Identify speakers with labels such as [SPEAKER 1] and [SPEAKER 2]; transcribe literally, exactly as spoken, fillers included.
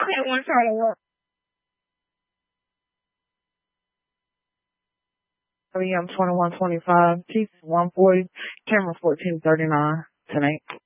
[SPEAKER 1] Okay, one thirty. M twenty-one twenty-five, T one forty, camera fourteen thirty-nine tonight.